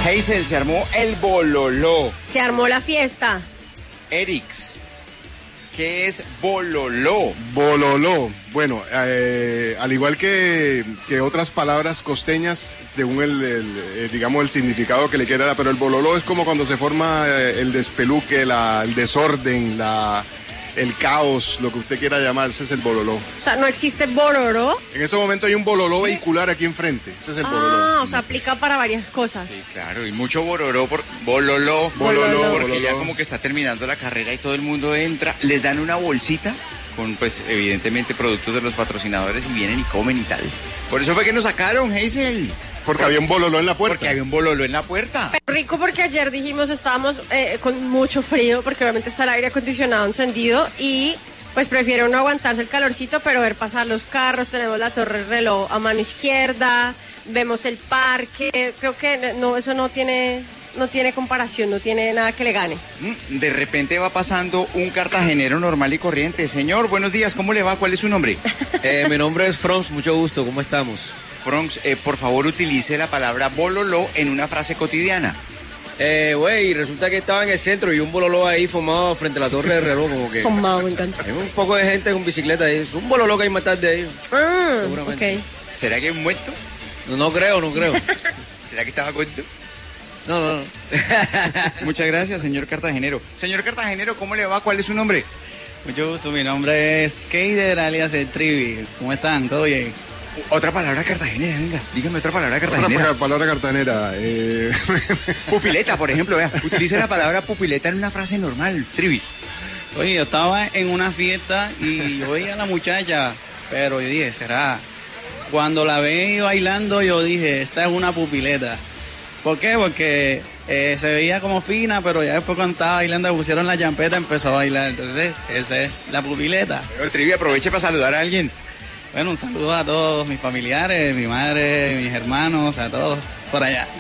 Hazel, se armó el bololó. Se armó la fiesta. Erix, ¿qué es bololó? Bololó. Bueno, al igual que otras palabras costeñas, según digamos el significado que le quiera dar, pero el bololó es como cuando se forma el despeluque, el desorden, el caos, lo que usted quiera llamar, ese es el bololó. O sea, ¿no existe bororó? En este momento hay un bololó vehicular aquí enfrente, ese es el bololó. O sea, aplica para varias cosas. Sí, claro, y mucho bololó, bololó, porque ya como que está terminando la carrera y todo el mundo entra, les dan una bolsita con, pues, evidentemente productos de los patrocinadores y vienen y comen y tal. Por eso fue que nos sacaron, Hazel. Porque había un bololó en la puerta. Porque había un bololó en la puerta. Pero rico porque ayer dijimos estábamos con mucho frío porque obviamente está el aire acondicionado encendido y pues prefiero no aguantarse el calorcito, pero ver pasar los carros, tenemos la torre reloj a mano izquierda, vemos el parque, creo que no, eso no tiene comparación, no tiene nada que le gane. De repente va pasando un cartagenero normal y corriente. Señor, buenos días, ¿cómo le va? ¿Cuál es su nombre? Mi nombre es Franz, mucho gusto, ¿cómo estamos? Franz, por favor utilice la palabra bololó en una frase cotidiana. Güey, resulta que estaba en el centro y un bololó ahí formado frente a la torre de reloj, como que... Formado, me encanta. Hay un poco de gente con bicicleta ahí, es un bololó que hay más tarde ahí. Seguramente. Ok. ¿Será que es muerto? No creo. ¿Será que estaba muerto? No. Muchas gracias, señor cartagenero. Señor cartagenero, ¿cómo le va? ¿Cuál es su nombre? Mucho gusto, mi nombre es Keider alias el Trivi. ¿Cómo están? ¿Todo bien? Otra palabra cartagenera, venga. Dígame otra palabra cartagenera. Otra palabra cartagenera. Pupileta, por ejemplo, vea. Utilice la palabra pupileta en una frase normal, Trivi. Oye, yo estaba en una fiesta y yo veía a la muchacha, pero yo dije, ¿será? Cuando la veía bailando, yo dije, esta es una pupileta. ¿Por qué? Porque se veía como fina, pero ya después cuando estaba bailando, pusieron la champeta, empezó a bailar. Entonces, esa es la pupileta. Trivi, aproveche para saludar a alguien. Bueno, un saludo a todos mis familiares, mi madre, mis hermanos, a todos por allá.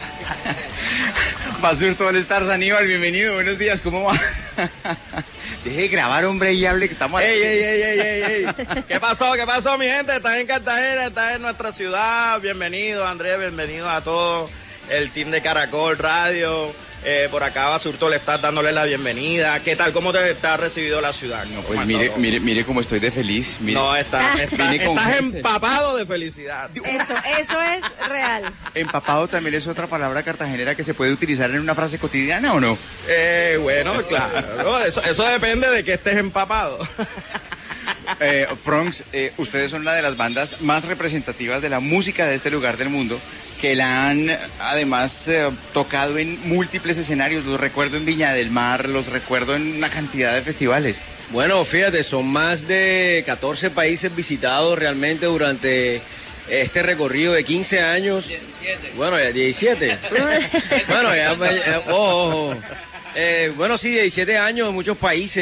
Basurto, ¿dónde estás, Aníbal? Bienvenido, buenos días, ¿cómo va? Deje de grabar, hombre, y hable que estamos... ¡Ey! ¿Qué pasó, mi gente? Estás en Cartagena, estás en nuestra ciudad. Bienvenido, Andrés, bienvenido a todo el team de Caracol Radio. Por acá Basurto le estás dándole la bienvenida. ¿Qué tal? ¿Cómo te ha recibido la ciudad? No, pues mire cómo estoy de feliz. Mire. No, estás empapado de felicidad. Eso es real. ¿Empapado también es otra palabra cartagenera que se puede utilizar en una frase cotidiana o no? Bueno, claro. Eso depende de que estés empapado. Franz, ustedes son una de las bandas más representativas de la música de este lugar del mundo, que la han además tocado en múltiples escenarios. Los recuerdo en Viña del Mar, los recuerdo en una cantidad de festivales. Bueno, fíjate, son más de 14 países visitados realmente durante este recorrido de 15 años. 17. Bueno, ya 17. Bueno, ya, bueno, sí, 17 años en muchos países.